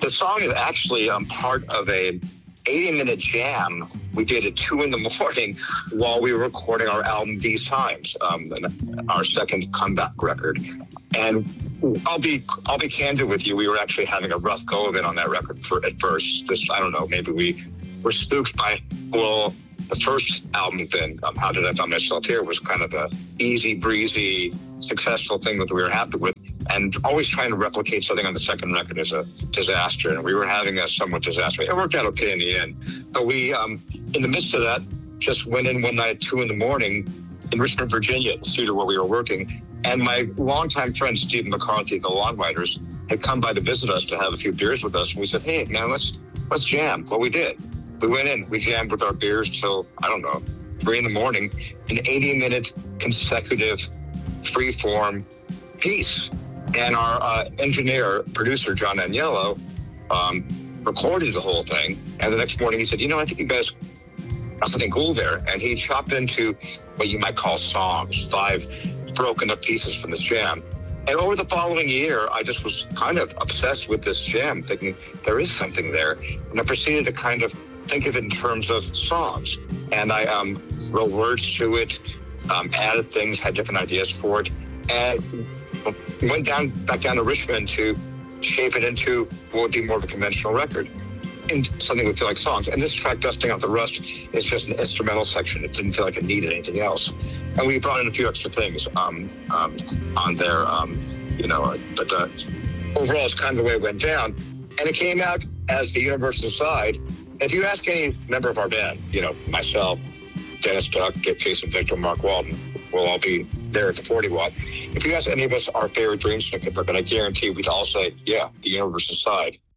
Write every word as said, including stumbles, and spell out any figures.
the song is actually um, part of a eighty-minute jam we did at two in the morning while we were recording our album These Times, um, our second comeback record. And I'll be I'll be candid with you. We were actually having a rough go of it on that record for, at first. This I don't know. Maybe we were spooked by well, the first album thing. Um, How Did I Find Myself Here was kind of a easy breezy, successful thing that we were happy with. And always trying to replicate something on the second record is a disaster. And we were having a somewhat disaster. It worked out okay in the end. But we, um, in the midst of that, just went in one night at two in the morning in Richmond, Virginia, at the studio where we were working. And my longtime friend, Stephen McCarthy, the Longwriters, had come by to visit us to have a few beers with us. And we said, hey, man, let's let's jam. Well, we did. We went in. We jammed with our beers till, I don't know, three in the morning, an eighty-minute consecutive free-form piece. And our uh, engineer, producer, John Agnello, um, recorded the whole thing. And the next morning he said, you know, I think you guys got something cool there. And he chopped into what you might call songs, five broken up pieces from this jam. And over the following year, I just was kind of obsessed with this jam, thinking there is something there. And I proceeded to kind of think of it in terms of songs. And I um, wrote words to it, um, added things, had different ideas for it. And went down back down to Richmond to shape it into what would be more of a conventional record, and something would feel like songs. And this track, Dusting Out the Rust, is just an instrumental section. It didn't feel like it needed anything else. And we brought in a few extra things um, um, on there, um, you know, but uh, overall, it's kind of the way it went down. And it came out as The Universal Side. If you ask any member of our band, you know, myself, Dennis Duck, Jason Victor, Mark Walden, we'll all be there at the forty watt. If you ask any of us our favorite Dream Snicket record, I guarantee we'd all say, yeah, The Universal Side.